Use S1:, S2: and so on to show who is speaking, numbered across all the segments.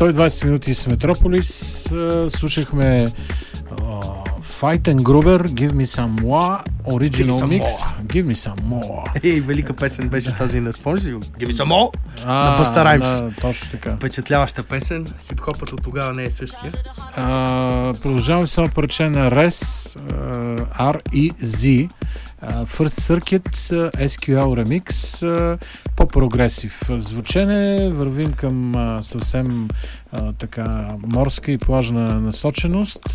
S1: 120 минути с Метрополис. Слушахме Fight and Gruber, Give Me Some More, Original Mix. Give Me Some More.
S2: Велика песен беше тази на Спонжи. Give Me Some More на Busta Rhymes.
S1: Точно така.
S2: Впечатляваща песен. Хип-хопът от тогава не е същия.
S1: Продължаваме с едно парче на Rez, R-E-Z. First Circuit SQL Remix, по-прогресив звучене, вървим към съвсем така морска и плажна насоченост,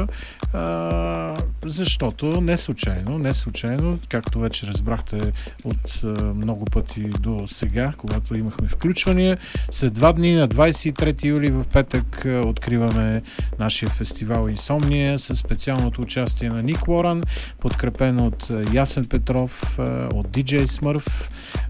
S1: защото не случайно, както вече разбрахте от много пъти до сега, когато имахме включвания, след 2 дни на 23 юли в петък откриваме нашия фестивал Инсомния със специалното участие на Ник Лоран, подкрепен от Ясен Петров, от DJ Смърф,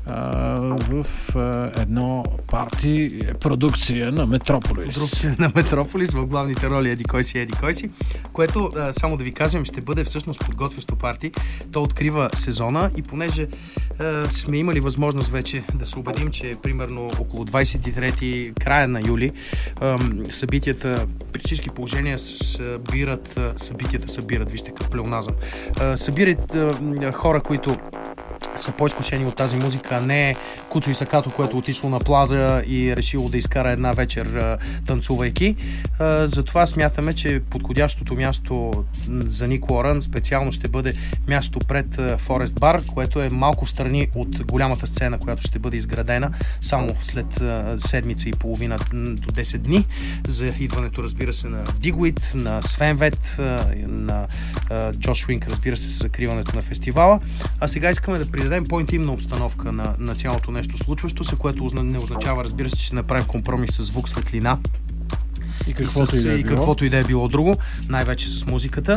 S1: в едно парти продукция на Метрополис.
S2: Продукция на Метрополис в главните роли Еди Кой си, което, само да ви кажем, ще бъде всъщност подготвящо парти. То открива сезона и понеже сме имали възможност вече да се убедим, че примерно около 23-ти края на юли събитията при всички положения събират, вижте какъв плеоназъм, събират хора, които са по-изкушени от тази музика, не Куцо и Сакато, което отишло на плаза и решило да изкара една вечер танцувайки. Затова смятаме, че подходящото място за Ник Лоран специално ще бъде място пред Форест Бар, което е малко встрани от голямата сцена, която ще бъде изградена само след седмица и половина до 10 дни за идването, разбира се, на Дигуит, на Свенвет, на Джош Уинк, разбира се, с закриването на фестивала. А сега искаме да придадем по-интимна обстановка на цялото нещо случващо се, което не означава, разбира се, че ще направим компромис с звук, светлина
S1: и каквото
S2: и да е било друго, най-вече с музиката.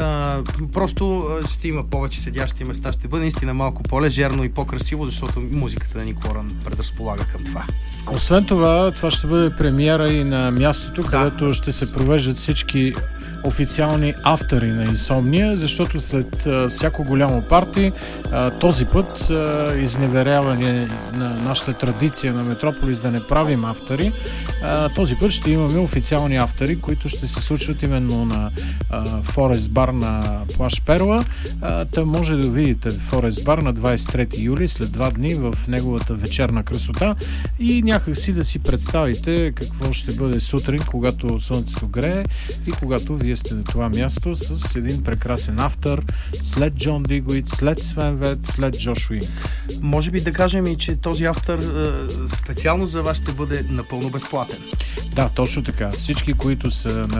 S2: Просто ще има повече седящи места, ще бъде наистина малко по-лежерно и по-красиво, защото музиката на Ник Лоран предразполага към това.
S1: Освен това ще бъде премиера и на мястото, където ще се провеждат всички официални автори на Инсомния, защото след всяко голямо парти този път изневеряване на нашата традиция на Метрополис да не правим автори, този път ще имаме официални автори, които ще се случват именно на Форест Бар на плаж Перла. Та може да видите Форест Бар на 23 юли след 2 дни в неговата вечерна красота и някак си да си представите какво ще бъде сутрин, когато слънцето грее и когато вие сте на това място с един прекрасен автор, след Джон Дигуит, след Свен Вет, след Джош Уинк.
S2: Може би да кажем и, че този автор специално за вас ще бъде напълно безплатен.
S1: Да, точно така. Всички, които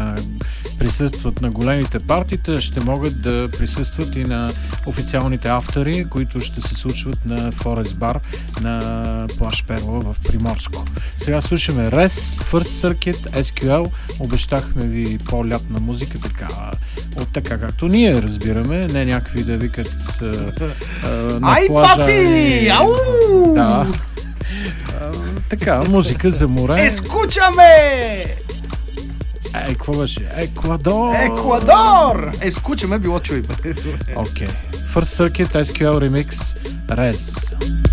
S1: присъстват на големите партита, ще могат да присъстват и на официалните автори, които ще се случват на Форест Бар на плаж Перла в Приморско. Сега слушаме Rez, First Circuit, SQL. Обещахме ви по-лятна музика, така както ние разбираме, не някакви да викат на плажа.
S2: Папи! Ау!
S1: Да. Така, музика за море.
S2: Ескучаме!
S1: Какво беше?
S2: Еквадор! Ескучаме, било чуй.
S1: Окей. First Circuit, SQL Remix, Rez.